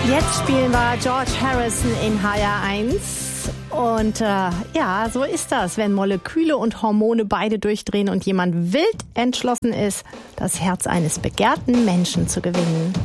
Jetzt spielen wir George Harrison in HR1. Und ja, so ist das, wenn Moleküle und Hormone beide durchdrehen und jemand wild entschlossen ist, das Herz eines begehrten Menschen zu gewinnen.